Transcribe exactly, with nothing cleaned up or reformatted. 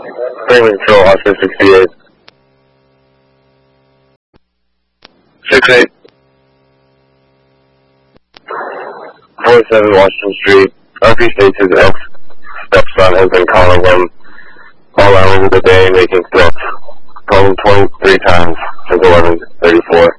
Freeman Control, Austin sixty-eight. six eight. forty-seven Washington Street. R P states his ex-stepson has been calling him all hours of the day, making threats. Called him twenty-three times since eleven thirty-four.